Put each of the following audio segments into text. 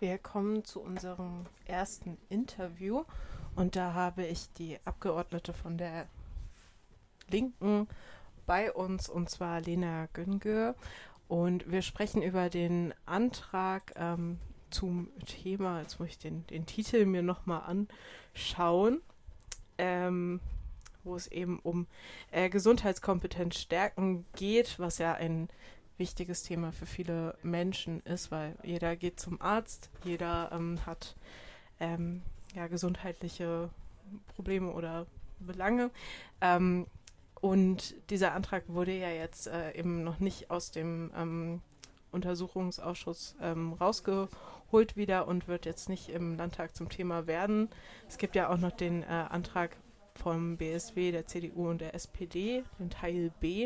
Wir kommen zu unserem ersten Interview und da habe ich die Abgeordnete von der Linken bei uns, und zwar Lena Güngör. Und wir sprechen über den Antrag zum Thema, jetzt muss ich den Titel mir nochmal anschauen, wo es eben um Gesundheitskompetenz stärken geht, was ja ein wichtiges Thema für viele Menschen ist, weil jeder geht zum Arzt, jeder hat gesundheitliche Probleme oder Belange. Und dieser Antrag wurde ja jetzt eben noch nicht aus dem Untersuchungsausschuss rausgeholt wieder und wird jetzt nicht im Landtag zum Thema werden. Es gibt ja auch noch den Antrag vom BSW, der CDU und der SPD, den Teil B.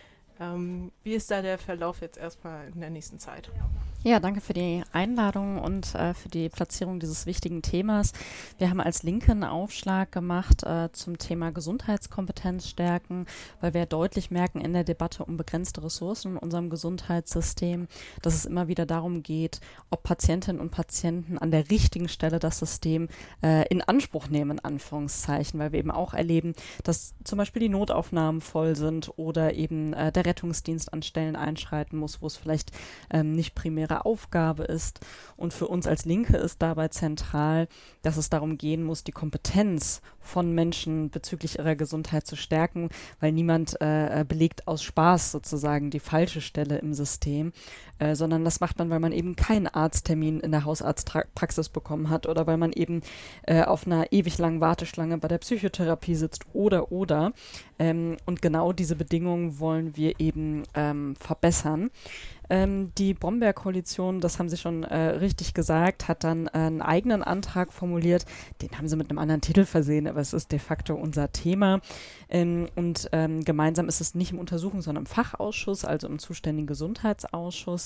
Wie ist da der Verlauf jetzt erstmal in der nächsten Zeit? Ja, danke für die Einladung und für die Platzierung dieses wichtigen Themas. Wir haben als Linke einen Aufschlag gemacht zum Thema Gesundheitskompetenz stärken, weil wir deutlich merken in der Debatte um begrenzte Ressourcen in unserem Gesundheitssystem, dass es immer wieder darum geht, ob Patientinnen und Patienten an der richtigen Stelle das System in Anspruch nehmen, in Anführungszeichen, weil wir eben auch erleben, dass zum Beispiel die Notaufnahmen voll sind oder eben der Rettungsdienst an Stellen einschreiten muss, wo es vielleicht nicht primäre Aufgabe ist. Und für uns als Linke ist dabei zentral, dass es darum gehen muss, die Kompetenz von Menschen bezüglich ihrer Gesundheit zu stärken, weil niemand belegt aus Spaß sozusagen die falsche Stelle im System, sondern das macht man, weil man eben keinen Arzttermin in der Hausarztpraxis bekommen hat oder weil man eben auf einer ewig langen Warteschlange bei der Psychotherapie sitzt oder. Und genau diese Bedingungen wollen wir eben verbessern. Die Brombeer-Koalition, das haben Sie schon richtig gesagt, hat dann einen eigenen Antrag formuliert. Den haben sie mit einem anderen Titel versehen, aber es ist de facto unser Thema. Gemeinsam ist es nicht im Untersuchungs-, sondern im Fachausschuss, also im zuständigen Gesundheitsausschuss.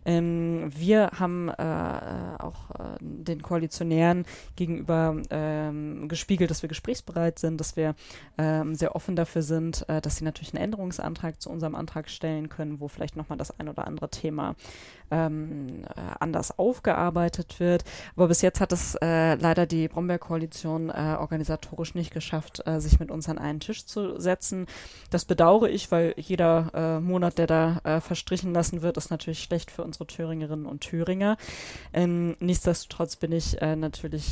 Wir haben auch den Koalitionären gegenüber gespiegelt, dass wir gesprächsbereit sind, dass wir sehr offen dafür sind, dass sie natürlich einen Änderungsantrag zu unserem Antrag stellen können, wo vielleicht nochmal das ein oder andere Thema anders aufgearbeitet wird. Aber bis jetzt hat es leider die Brombeer-Koalition organisatorisch nicht geschafft, sich mit uns an einen Tisch zu setzen. Das bedauere ich, weil jeder Monat, der da verstrichen lassen wird, ist natürlich schlecht für unsere Thüringerinnen und Thüringer. Nichtsdestotrotz bin ich natürlich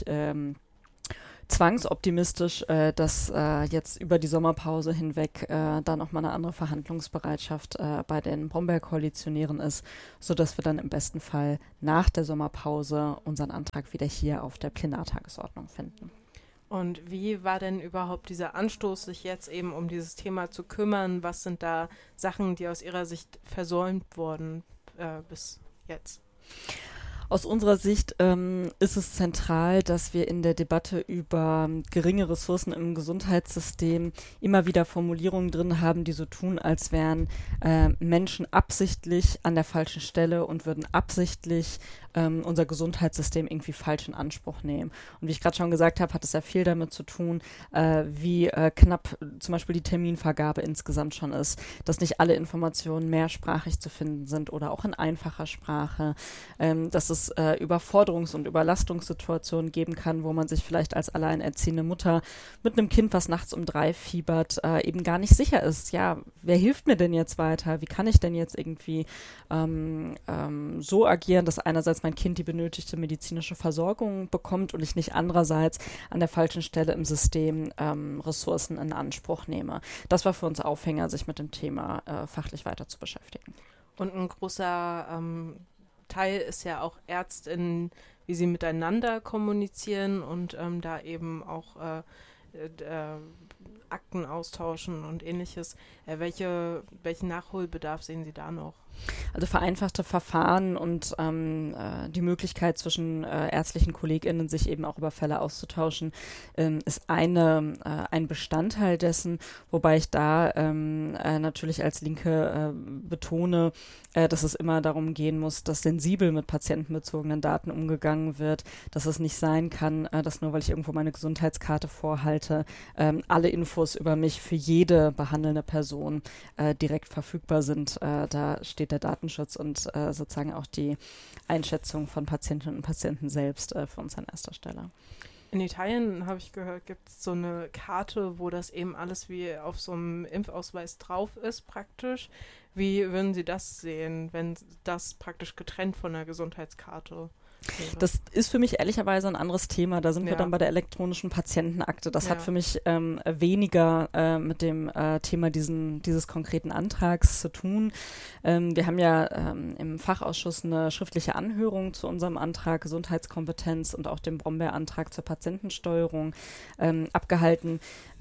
zwangsoptimistisch, dass jetzt über die Sommerpause hinweg da nochmal eine andere Verhandlungsbereitschaft bei den Brombeer-Koalitionären ist, sodass wir dann im besten Fall nach der Sommerpause unseren Antrag wieder hier auf der Plenartagesordnung finden. Und wie war denn überhaupt dieser Anstoß, sich jetzt eben um dieses Thema zu kümmern? Was sind da Sachen, die aus Ihrer Sicht versäumt wurden bis jetzt? Aus unserer Sicht ist es zentral, dass wir in der Debatte über geringe Ressourcen im Gesundheitssystem immer wieder Formulierungen drin haben, die so tun, als wären Menschen absichtlich an der falschen Stelle und würden absichtlich unser Gesundheitssystem irgendwie falsch in Anspruch nehmen. Und wie ich gerade schon gesagt habe, hat es ja viel damit zu tun, wie knapp zum Beispiel die Terminvergabe insgesamt schon ist, dass nicht alle Informationen mehrsprachig zu finden sind oder auch in einfacher Sprache, dass es Überforderungs- und Überlastungssituationen geben kann, wo man sich vielleicht als alleinerziehende Mutter mit einem Kind, was nachts um 3 fiebert, eben gar nicht sicher ist, ja, wer hilft mir denn jetzt weiter? Wie kann ich denn jetzt irgendwie so agieren, dass einerseits mein Kind die benötigte medizinische Versorgung bekommt und ich nicht andererseits an der falschen Stelle im System Ressourcen in Anspruch nehme. Das war für uns Aufhänger, sich mit dem Thema fachlich weiter zu beschäftigen. Und ein großer Teil ist ja auch ÄrztInnen, wie sie miteinander kommunizieren und da eben auch Akten austauschen und ähnliches. Welchen Nachholbedarf sehen Sie da noch? Also vereinfachte Verfahren und die Möglichkeit zwischen ärztlichen KollegInnen, sich eben auch über Fälle auszutauschen, ist ein Bestandteil dessen, wobei ich da natürlich als Linke betone, dass es immer darum gehen muss, dass sensibel mit patientenbezogenen Daten umgegangen wird, dass es nicht sein kann, dass nur weil ich irgendwo meine Gesundheitskarte vorhalte, alle Infos über mich für jede behandelnde Person direkt verfügbar sind. Da steht steht der Datenschutz und sozusagen auch die Einschätzung von Patientinnen und Patienten selbst für uns an erster Stelle. In Italien, habe ich gehört, gibt es so eine Karte, wo das eben alles wie auf so einem Impfausweis drauf ist praktisch. Wie würden Sie das sehen, wenn das praktisch getrennt von der Gesundheitskarte wäre? Das ist für mich ehrlicherweise ein anderes Thema. Da sind wir dann bei der elektronischen Patientenakte. Das hat für mich weniger mit dem Thema dieses konkreten Antrags zu tun. Wir haben ja im Fachausschuss eine schriftliche Anhörung zu unserem Antrag Gesundheitskompetenz und auch dem Brombeer-Antrag zur Patientensteuerung abgehalten.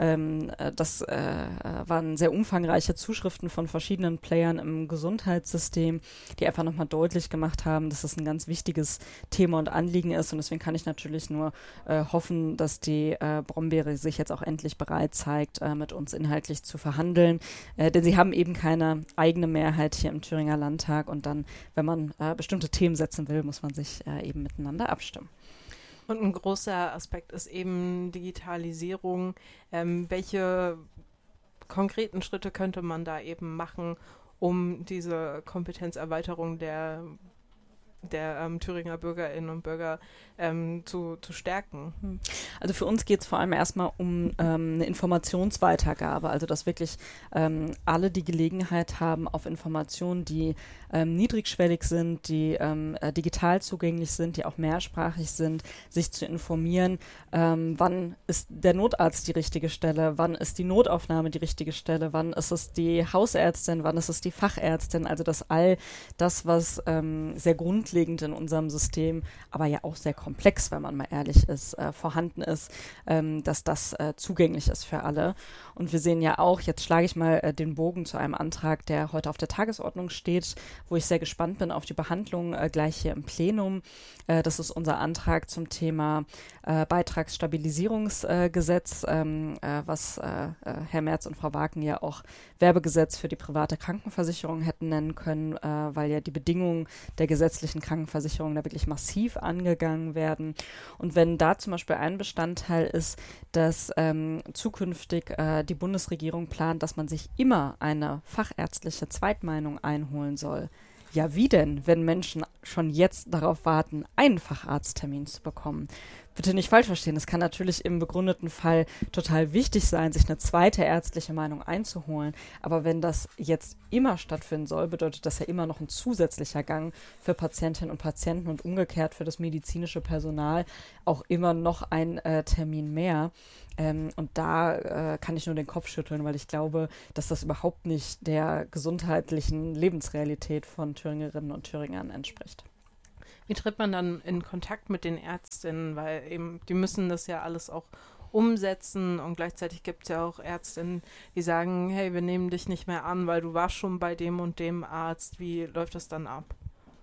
Das waren sehr umfangreiche Zuschriften von verschiedenen Playern im Gesundheitssystem, die einfach nochmal deutlich gemacht haben, dass es ein ganz wichtiges Thema und Anliegen ist. Und deswegen kann ich natürlich nur hoffen, dass die Brombeere sich jetzt auch endlich bereit zeigt, mit uns inhaltlich zu verhandeln. Denn sie haben eben keine eigene Mehrheit hier im Thüringer Landtag. Und dann, wenn man bestimmte Themen setzen will, muss man sich eben miteinander abstimmen. Und ein großer Aspekt ist eben Digitalisierung. Welche konkreten Schritte könnte man da eben machen, um diese Kompetenzerweiterung der Thüringer Bürgerinnen und Bürger zu stärken? Also für uns geht es vor allem erstmal um eine Informationsweitergabe, also dass wirklich alle die Gelegenheit haben auf Informationen, die niedrigschwellig sind, die digital zugänglich sind, die auch mehrsprachig sind, sich zu informieren, wann ist der Notarzt die richtige Stelle, wann ist die Notaufnahme die richtige Stelle, wann ist es die Hausärztin, wann ist es die Fachärztin, also dass all das, was sehr grundlegend in unserem System, aber ja auch sehr komplex, wenn man mal ehrlich ist, vorhanden ist, dass das zugänglich ist für alle. Und wir sehen ja auch, jetzt schlage ich mal den Bogen zu einem Antrag, der heute auf der Tagesordnung steht, wo ich sehr gespannt bin auf die Behandlung gleich hier im Plenum. Das ist unser Antrag zum Thema Beitragsstabilisierungsgesetz, was Herr Merz und Frau Wagen ja auch Werbegesetz für die private Krankenversicherung hätten nennen können, weil ja die Bedingungen der gesetzlichen Krankenversicherung da wirklich massiv angegangen werden. Und wenn da zum Beispiel ein Bestandteil ist, dass zukünftig die Bundesregierung plant, dass man sich immer eine fachärztliche Zweitmeinung einholen soll. Ja, wie denn, wenn Menschen schon jetzt darauf warten, einen Facharzttermin zu bekommen? Bitte nicht falsch verstehen, es kann natürlich im begründeten Fall total wichtig sein, sich eine zweite ärztliche Meinung einzuholen. Aber wenn das jetzt immer stattfinden soll, bedeutet das ja immer noch ein zusätzlicher Gang für Patientinnen und Patienten und umgekehrt für das medizinische Personal auch immer noch ein Termin mehr. Und da kann ich nur den Kopf schütteln, weil ich glaube, dass das überhaupt nicht der gesundheitlichen Lebensrealität von Thüringerinnen und Thüringern entspricht. Wie tritt man dann in Kontakt mit den Ärztinnen? Weil eben, die müssen das ja alles auch umsetzen und gleichzeitig gibt es ja auch Ärztinnen, die sagen, hey, wir nehmen dich nicht mehr an, weil du warst schon bei dem und dem Arzt. Wie läuft das dann ab?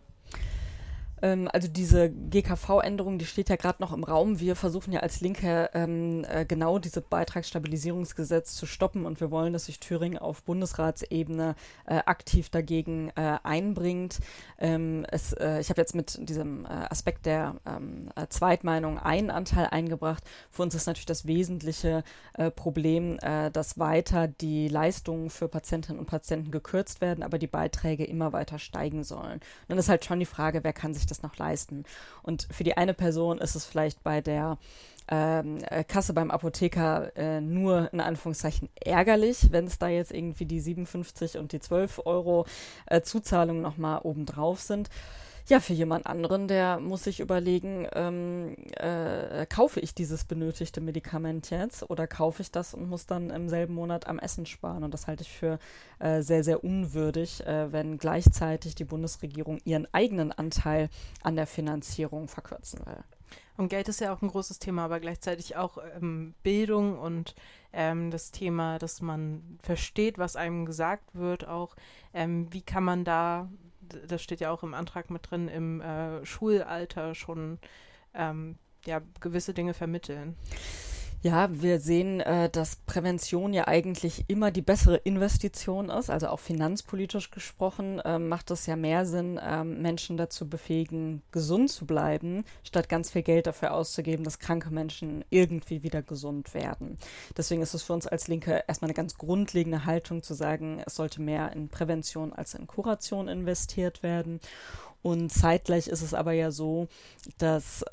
Also diese GKV-Änderung, die steht ja gerade noch im Raum. Wir versuchen ja als Linke genau diese Beitragsstabilisierungsgesetz zu stoppen und wir wollen, dass sich Thüringen auf Bundesratsebene aktiv dagegen einbringt. Ich habe jetzt mit diesem Aspekt der Zweitmeinung einen Anteil eingebracht. Für uns ist natürlich das wesentliche Problem, dass weiter die Leistungen für Patientinnen und Patienten gekürzt werden, aber die Beiträge immer weiter steigen sollen. Und dann ist halt schon die Frage, wer kann sich das noch leisten. Und für die eine Person ist es vielleicht bei der Kasse beim Apotheker nur in Anführungszeichen ärgerlich, wenn es da jetzt irgendwie die 57 und die 12 Euro Zuzahlung nochmal obendrauf sind. Ja, für jemand anderen, der muss sich überlegen, kaufe ich dieses benötigte Medikament jetzt oder kaufe ich das und muss dann im selben Monat am Essen sparen. Und das halte ich für sehr, sehr unwürdig, wenn gleichzeitig die Bundesregierung ihren eigenen Anteil an der Finanzierung verkürzen will. Und Geld ist ja auch ein großes Thema, aber gleichzeitig auch Bildung und das Thema, dass man versteht, was einem gesagt wird, auch wie kann man da, das steht ja auch im Antrag mit drin, im Schulalter schon gewisse Dinge vermitteln. Ja, wir sehen, dass Prävention ja eigentlich immer die bessere Investition ist. Also auch finanzpolitisch gesprochen macht es ja mehr Sinn, Menschen dazu befähigen, gesund zu bleiben, statt ganz viel Geld dafür auszugeben, dass kranke Menschen irgendwie wieder gesund werden. Deswegen ist es für uns als Linke erstmal eine ganz grundlegende Haltung zu sagen, es sollte mehr in Prävention als in Kuration investiert werden. Und zeitgleich ist es aber ja so, dass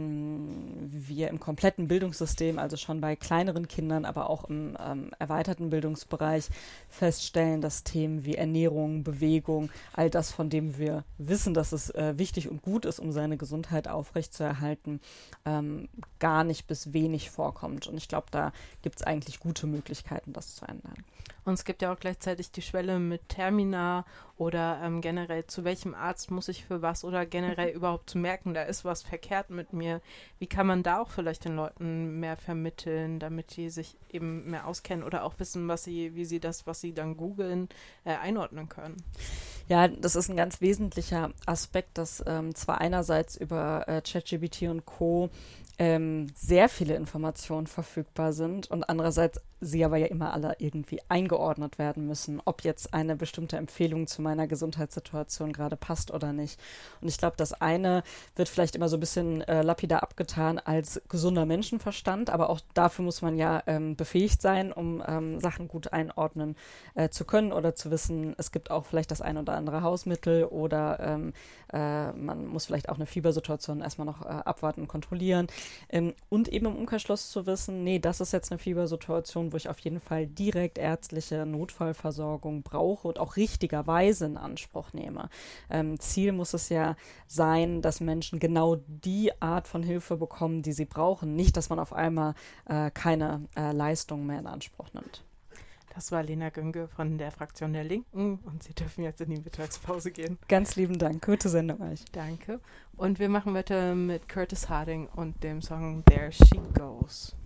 wir im kompletten Bildungssystem, also schon bei kleineren Kindern, aber auch im erweiterten Bildungsbereich feststellen, dass Themen wie Ernährung, Bewegung, all das, von dem wir wissen, dass es wichtig und gut ist, um seine Gesundheit aufrechtzuerhalten, gar nicht bis wenig vorkommt. Und ich glaube, da gibt es eigentlich gute Möglichkeiten, das zu ändern. Und es gibt ja auch gleichzeitig die Schwelle mit Termina oder generell, zu welchem Arzt muss ich für was oder generell überhaupt zu merken, da ist was verkehrt mit mir. Wie kann man da auch vielleicht den Leuten mehr vermitteln, damit die sich eben mehr auskennen oder auch wissen, wie sie das, was sie dann googeln, einordnen können? Ja, das ist ein ganz wesentlicher Aspekt, dass zwar einerseits über ChatGPT und Co. Sehr viele Informationen verfügbar sind und andererseits sie aber ja immer alle irgendwie eingeordnet werden müssen, ob jetzt eine bestimmte Empfehlung zu meiner Gesundheitssituation gerade passt oder nicht. Und ich glaube, das eine wird vielleicht immer so ein bisschen lapidar abgetan als gesunder Menschenverstand, aber auch dafür muss man ja befähigt sein, um Sachen gut einordnen zu können oder zu wissen, es gibt auch vielleicht das ein oder andere Hausmittel oder man muss vielleicht auch eine Fiebersituation erstmal noch abwarten und kontrollieren. Und eben im Umkehrschluss zu wissen, nee, das ist jetzt eine Fiebersituation, wo ich auf jeden Fall direkt ärztliche Notfallversorgung brauche und auch richtigerweise in Anspruch nehme. Ziel muss es ja sein, dass Menschen genau die Art von Hilfe bekommen, die sie brauchen. Nicht, dass man auf einmal keine Leistung mehr in Anspruch nimmt. Das war Lena Gönge von der Fraktion der Linken und Sie dürfen jetzt in die Mittagspause gehen. Ganz lieben Dank. Gute Sendung euch. Danke. Und wir machen weiter mit Curtis Harding und dem Song There She Goes.